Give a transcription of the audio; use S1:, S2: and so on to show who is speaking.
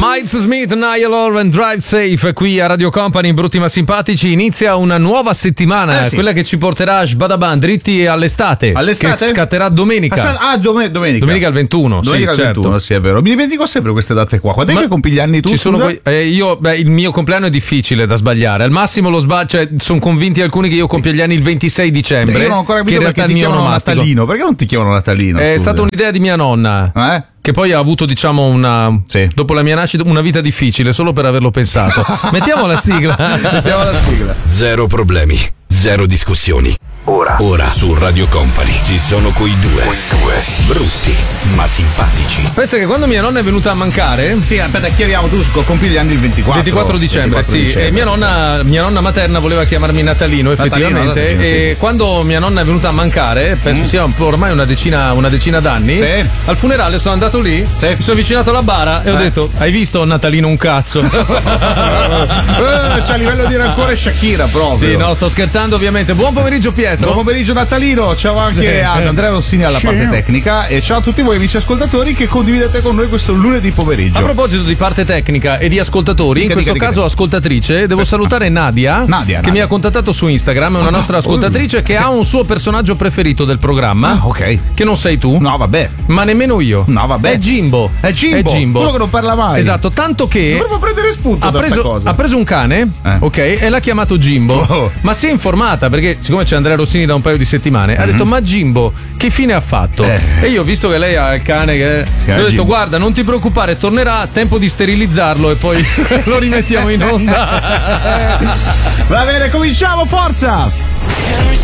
S1: Miles Smith, Niall Horan, Drive Safe qui a Radio Company, brutti ma simpatici. Inizia una nuova settimana,
S2: sì.
S1: Quella che ci porterà a Sbadaban dritti all'estate.
S2: All'estate?
S1: Che scatterà domenica.
S2: Domenica.
S1: Domenica al 21.
S2: Domenica al 21, sì, è vero. Mi dimentico sempre queste date qua. Quando è che compi gli anni tu?
S1: Ci sono il mio compleanno è difficile da sbagliare. Al massimo lo sbaglio, cioè sono convinti alcuni che io compia gli anni il 26 dicembre.
S2: Io non ho ancora capito perché ti chiamano Natalino. Perché non ti chiamano Natalino?
S1: È stata un'idea di mia nonna. Che poi ha avuto, diciamo, dopo la mia nascita, una vita difficile solo per averlo pensato. Mettiamo la sigla.
S3: Zero problemi, zero discussioni. Ora su Radio Company ci sono quei due. Brutti ma simpatici.
S1: Pensa che quando mia nonna è venuta a mancare.
S2: Sì, aspetta, chiariamo, tu compi gli anni il 24
S1: dicembre,
S2: 24
S1: sì.
S2: dicembre.
S1: E mia nonna materna voleva chiamarmi Natalino, effettivamente.
S2: Natalino,
S1: e
S2: sì.
S1: quando mia nonna è venuta a mancare, penso sia ormai una decina d'anni.
S2: Sì.
S1: Al funerale sono andato lì, mi sono avvicinato alla bara e ho detto: hai visto Natalino un cazzo?
S2: C'è a livello di rancore Shakira proprio.
S1: Sì, no, sto scherzando ovviamente. Buon pomeriggio Pietro.
S2: Buon pomeriggio Natalino, ciao anche ad Andrea Rossini alla parte tecnica e ciao a tutti voi amici ascoltatori che condividete con noi questo lunedì pomeriggio.
S1: A proposito di parte tecnica e di ascoltatori, in questo caso ascoltatrice, devo salutare Nadia, che mi ha contattato su Instagram, è una nostra ascoltatrice che ha un suo personaggio preferito del programma.
S2: Ok.
S1: Che non sei tu.
S2: No, vabbè.
S1: Ma nemmeno io.
S2: No, vabbè.
S1: È Jimbo.
S2: Quello che non parla mai.
S1: Esatto, tanto che
S2: dovremmo prendere spunto da sta cosa.
S1: Ha preso un cane, ok, e l'ha chiamato Jimbo. Ma si è informata perché siccome c'è Andrea Rossini da un paio di settimane, ha detto: ma Jimbo che fine ha fatto? E io, visto che lei ha il cane, gli ho detto:
S2: Jimbo.
S1: guarda, non ti preoccupare, tornerà, tempo di sterilizzarlo e poi lo rimettiamo in onda.
S2: Va bene, cominciamo, forza!